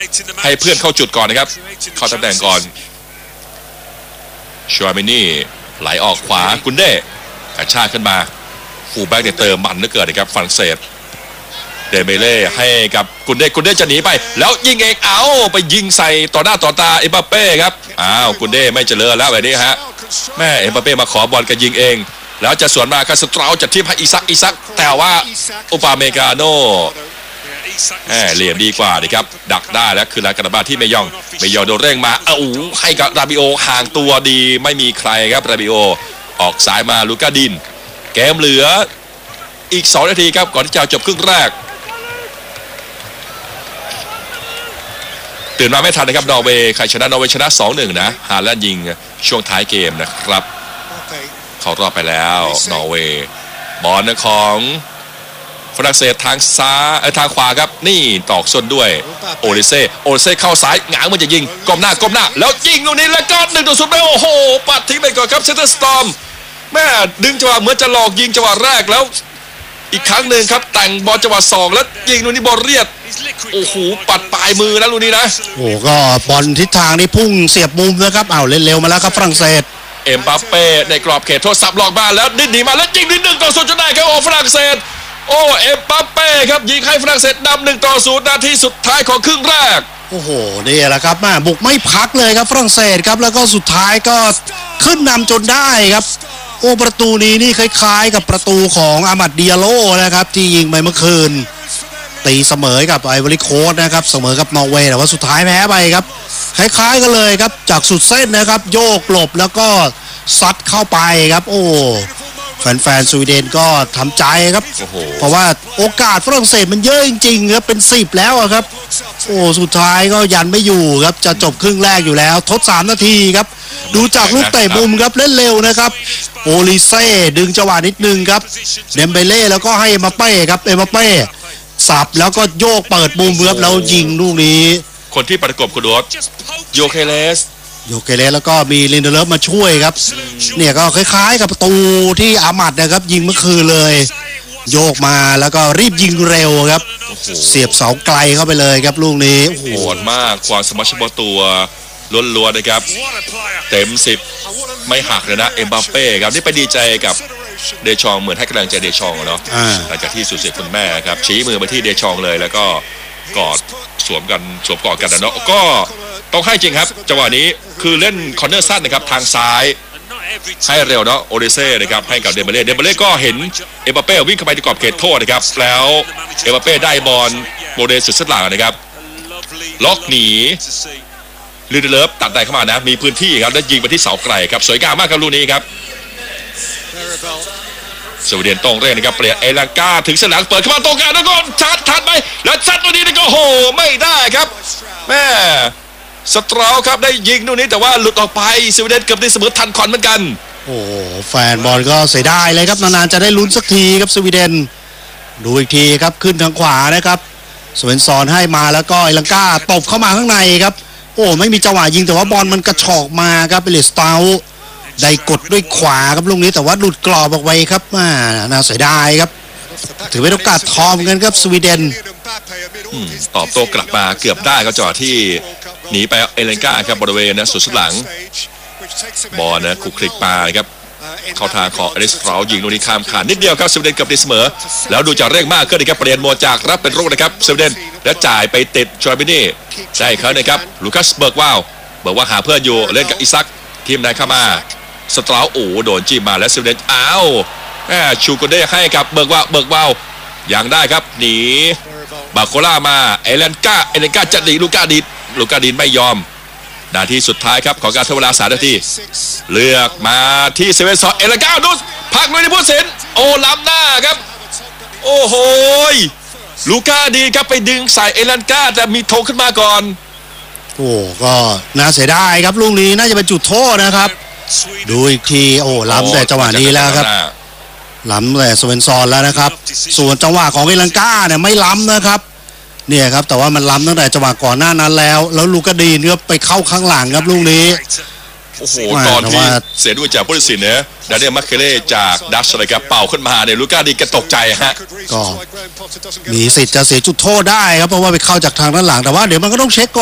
ให้เพื่อนเข้าจุดก่อนนะครับเข้าตำแหน่งก่อนชวามินี่ไหลออกขวากุนเด้กระชากขึ้นมาฟูลแบ็กเนี่ยเติมมันเหลือเกินนะครับฝรั่งเศสเดเบเล่ให้กับกุนเด้จะหนีไปแล้วยิงเองเอาไปยิงใส่ต่อหน้าต่อตาเอ็มบัปเป้ครับกุนเด้ไม่เจริญแล้วแบบนี้ฮะแม่เอ็มบัปเป้มาขอบอลกับยิงเองแล้วจะสวนมาคาสตราจะทิมให้อิซักแต่ว่าอุปาเมกาโนเหลี่ยมดีกว่าดิครับดักได้แล้วคือลากระบาที่เมยองโดนเร่งมาให้กับราบิโอห่างตัวดีไม่มีใครครับราบิโอออกสายมาลูก้าดินเกมเหลืออีก2 นาทีครับก่อนที่จะจบครึ่งแรกตื่นมาไม่ทันนะครับนอร์เวย์ใครชนะนอร์เวย์ชนะ 2-1 นะฮาแลนด์ยิงช่วงท้ายเกมนะครับเข้ารอบไปแล้วนอร์เวย์บอลของฝรั่งเศสทางซ้ายทางขวาครับนี่ตอกส้นด้วยโอลิเซ่เข้าซ้ายหงางมันจะยิงก้มหน้าแล้วยิงลูกนี้แล้วก็1-0ไปโอ้โหปัดทิ้งไปก่อนครับเซนเตอร์สตอร์มแม่ดึงจังหวะเหมือนจะหลอกยิงจังหวะแรกแล้วอีกครั้งหนึ่งครับแต่งบอลจังหวะ2แล้วยิงลูกนี้บอลเรียดโอ้โหปัดปลายมือนะลูกนี้นะโอ้ก็บอลทิศทางนี้พุ่งเสียบมุมนะครับเล่นเร็วมาแล้วครับฝรั่งเศสเอ็มบัปเป้ในกรอบเขตโทษสับหลอกมาแล้วดิ้นหนีมาแล้วยิง1-0จนได้ครับฝรั่งเศสเอ็มบัปเป้ครับยิงให้ฝรั่งเศสนำ1-0นาทีสุดท้ายของครึ่งแรกโอ้โหนี่แหละครับบุกไม่พักเลยครับฝรั่งเศสครับแล้วก็สุดท้ายก็ขึ้นนำจนได้ครับประตูนี้นี่คล้ายๆกับประตูของอามัดดิอาโลนะครับที่ยิงไปเมื่อคืนตีเสมอกับไอวอรี่โคสต์นะครับเสมอกับนอร์เวย์แต่ว่าสุดท้ายแพ้ไปครับคล้ายๆกันเลยครับจากสุดเส้นนะครับโยกหลบแล้วก็ซัดเข้าไปครับแฟนสวีเดนก็ทำใจครับเพราะว่าโอกาสฝรั่งเศสมันเยอะจริงๆครับเป็น10แล้วครับสุดท้ายก็ยันไม่อยู่ครับจะจบครึ่งแรกอยู่แล้วทด3 นาทีครับดูจากลูกเตะมุมครับเล่นเร็วนะครับโอลิเซ่ดึงจังหวะนิดนึงครับเดมเบเล่แล้วก็ให้เอ็มบัปเป้ครับเอ็มบัปเป้สับแล้วก็โยกเปิดมุมครับแล้วยิงลูกนี้คนที่ประกบคุณโอ๊ตโยเคเลสแล้วก็มีลินเดเลฟมาช่วยครับเนี่ยก็คล้ายๆกับประตูที่อามัดนะครับยิงเมื่อคืนเลยโยกมาแล้วก็รีบยิงเร็วครับเสียบเสาไกลเข้าไปเลยครับลูกนี้โหดมากความสมรรถเฉพาะตัวล้วนๆนะครับเต็ม10ไม่หักเลยนะเอ็มบัปเป้ครับนี่ไปดีใจกับเดชองเหมือนให้กำลังใจเดชองเนาะหลังจากที่สูญเสียคุณแม่ครับชี้มือไปที่เดชองเลยแล้วก็กอดสวมกอดกันนะเนาะก็ต้องให้จริงครับจังหวะนี้คือเล่นคอร์เนอร์สั้นนะครับทางซ้ายให้เร็วเนาะโอลิเซ่นะครับให้กับเดมเบเล่ก็เห็นเอ็มบัปเป้วิ่งเข้าไปในกรอบเขตโทษนะครับแล้วเอ็มบัปเป้ได้บอลโมเดลสุดสัดหลังนะครับล็อกหนีลินเดเลฟตัดได้เข้ามานะมีพื้นที่ครับแล้วยิงไปที่เสาไกลครับสวยงามมากครับลูกนี้ครับสวีเดนต้องเร่งนะครับเปลี่ยนเอลังกาถึงสนามเปิดเข้ามาตรงกลางแล้วก็ชัดทันไปแล้วชัดตัวนี้ก็โหไม่ได้ครับแม่สตราครับได้ยิงลูกนี้แต่ว่าหลุดออกไปสวีเดนเกือบได้เสมอทันคอนเหมือนกันแฟนบอลก็เสียดายเลยครับนานๆจะได้ลุ้นสักทีครับสวีเดนดูอีกทีครับขึ้นทางขวานะครับสเวนซอนให้มาแล้วก็เอลังกาตบเข้ามาข้างในครับไม่มีจังหวะยิงแต่ว่าบอลมันกระชอกมาครับเป็นเลสตาได้กดด้วยขวาครับลูกนี้แต่ว่าหลุดกรอบออกไปครับน่าเสียดายครับถือเป็นโอกาสทองกันครับสวีเดนตอบโต้กลับมาเกือบได้ก็จังหวะที่หนีไปเอเลนกาครับบริเวณนะสุดหลังบอลนะคุกคลิกมาครับเข้าทางของอลิสฟราวยิงลูกนี้ข้ามขานิดเดียวครับสวีเดนกับตีเสมอแล้วดูจะเร่งมากขึ้นนะครับเปลี่ยนโหมดจากรับเป็นรุกนะครับสวีเดนและจ่ายไปติดชอร์บินี่ใช่เขานะครับลูคัสเบิร์กว่าหาเพื่อนอยู่เล่นกับอิซักทีมไหนเข้ามาสตราโดนจิ้มมาแล้วสวีเดนชูโกเด้ให้กับเบิร์กว่าอย่างได้ครับหนีบาโคล่ามาเอเลนกาจะหนีลูกาดินไม่ยอมนาทีสุดท้ายครับของการทดเวลา3 นาทีเลือกมาที่เซเว่นซอเอเลนกาดูพักเลยในผู้สินล้ำหน้าครับโอ้โหลูกาดินครับไปดึงใส่เอเลนกาแต่มีโถขึ้นมาก่อนก็น่าเสียดายครับลูกนี้น่าจะเป็นจุดโทษนะครับดูอีกทีล้ำแต่จังหวะนี้แล้วครับล้ำแต่สเวนซอนแล้วนะครับส่วนจังหวะของเอลังกาเนี่ยไม่ล้ำนะครับเนี่ยครับแต่ว่ามันล้ำตั้งแต่จังหวะก่อนหน้านั้นแล้วลูกาดีนก็ไปเข้าข้างหลังครับลูกนี้โอ้โหตอนที่เสียด้วยจากผู้ตัดสินเนี่ยดาเนียลมัคเคเล่จากดัชเลยครับเป่าขึ้นมาเนี่ยลูก้าดีแกตกใจฮะก็มีสิทธิ์จะเสียจุดโทษได้ครับเพราะว่าไปเข้าจากทางด้านหลังแต่ว่าเดี๋ยวมันก็ต้องเช็ค